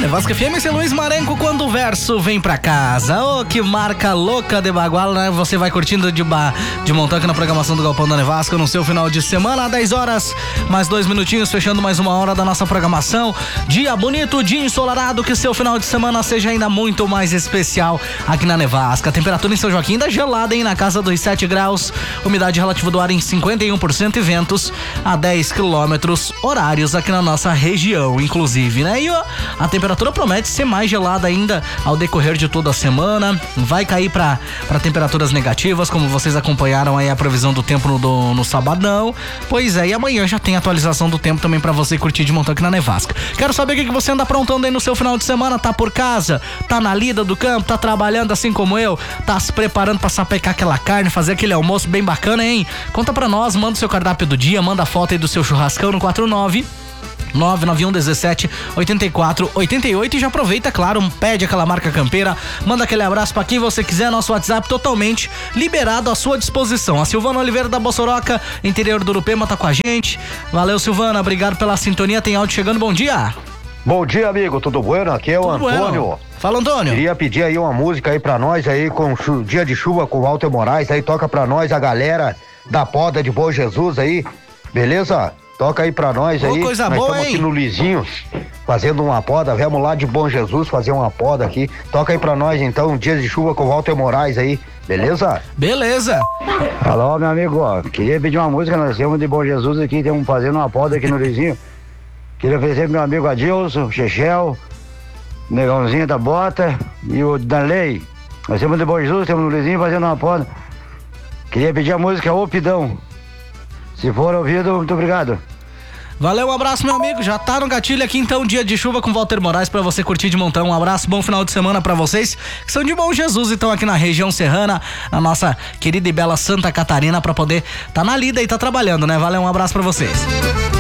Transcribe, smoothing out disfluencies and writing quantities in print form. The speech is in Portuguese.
Nevasca FM, esse é Luiz Marenco quando o verso vem pra casa. Oh, que marca louca de bagual, né? Você vai curtindo de montão aqui na programação do Galpão da Nevasca no seu final de semana, às 10 horas, mais 2 minutinhos, fechando mais uma hora da nossa programação. Dia bonito, dia ensolarado, que seu final de semana seja ainda muito mais especial aqui na Nevasca. A temperatura em São Joaquim ainda gelada, hein? Na casa dos 7 graus, umidade relativa do ar em 51% e ventos a 10 quilômetros horários aqui na nossa região, inclusive, né? E a temperatura promete ser mais gelada ainda ao decorrer de toda a semana. Vai cair para temperaturas negativas, como vocês acompanharam aí a previsão do tempo no sabadão. Pois é, e amanhã já tem atualização do tempo também para você curtir de montão aqui na Nevasca. Quero saber o que você anda aprontando aí no seu final de semana. Tá por casa? Tá na lida do campo? Tá trabalhando assim como eu? Tá se preparando para sapecar aquela carne, fazer aquele almoço bem bacana, hein? Conta pra nós, manda o seu cardápio do dia, manda a foto aí do seu churrascão no 991178488 e já aproveita, claro, pede aquela marca campeira, manda aquele abraço pra quem você quiser. Nosso WhatsApp totalmente liberado à sua disposição. A Silvana Oliveira da Bossoroca, interior do Urupema, tá com a gente. Valeu, Silvana, obrigado pela sintonia. Tem áudio chegando, bom dia. Bom dia, amigo, tudo bueno? Aqui é o Antônio. Bueno. Fala, Antônio. Queria pedir aí uma música aí pra nós aí com Dia de Chuva com o Walter Moraes, aí toca pra nós a galera da poda de Bom Jesus aí, beleza? Toca aí pra nós aí. Coisa nós boa, estamos hein? aqui no Lizinho, fazendo uma poda, vamos lá de Bom Jesus fazer uma poda aqui. Toca aí pra nós então, Dia de Chuva com o Walter Moraes aí, beleza? Beleza. Alô, meu amigo, ó, queria pedir uma música, nós temos de Bom Jesus aqui, estamos fazendo uma poda aqui no Lizinho. Queria oferecer pro meu amigo Adilson, o Chechel, o Negãozinho da Bota e o Danley. Nós temos de Bom Jesus, temos no Lizinho fazendo uma poda. Queria pedir a música Opidão. Se for ouvido, muito obrigado. Valeu, um abraço, meu amigo. Já tá no gatilho aqui então, Dia de Chuva com Walter Moraes pra você curtir de montão. Um abraço, bom final de semana pra vocês que são de Bom Jesus, então aqui na região serrana, na nossa querida e bela Santa Catarina, pra poder tá na lida e tá trabalhando, né? Valeu, um abraço pra vocês.